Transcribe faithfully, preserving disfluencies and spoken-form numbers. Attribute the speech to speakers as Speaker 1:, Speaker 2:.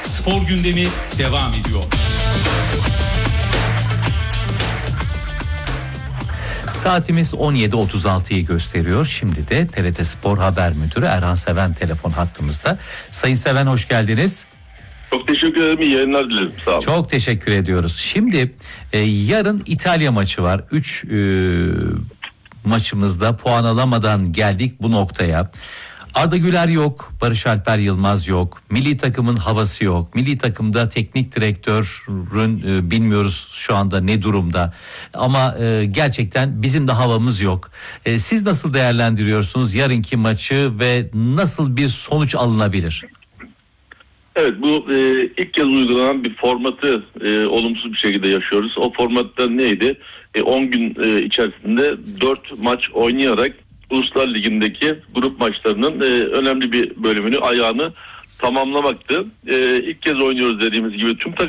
Speaker 1: Spor gündemi devam ediyor.
Speaker 2: Saatimiz on yedi otuz altıyı gösteriyor. Şimdi de T R T Spor Haber Müdürü Erhan Seven telefon hattımızda. Sayın Seven, hoş geldiniz.
Speaker 3: Çok teşekkür ederim. İyi yayınlar dilerim. Sağ olun.
Speaker 2: Çok teşekkür ediyoruz. Şimdi e, yarın İtalya maçı var. üç e, maçımızda puan alamadan geldik bu noktaya. Arda Güler yok, Barış Alper Yılmaz yok, milli takımın havası yok. Milli takımda teknik direktörün e, bilmiyoruz şu anda ne durumda. Ama e, gerçekten bizim de havamız yok. E, siz nasıl değerlendiriyorsunuz yarınki maçı ve nasıl bir sonuç alınabilir?
Speaker 3: Evet, bu e, ilk kez uygulanan bir formatı e, olumsuz bir şekilde yaşıyoruz. O formatta neydi? E, on gün e, içerisinde dört maç oynayarak Uluslar Ligi'ndeki grup maçlarının e, önemli bir bölümünü, ayağını tamamlamaktı. E, ilk kez oynuyoruz dediğimiz gibi tüm takım